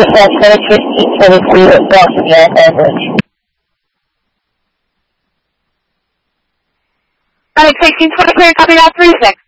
1523 at Boston, average. Alright, 1623, copy that, 36.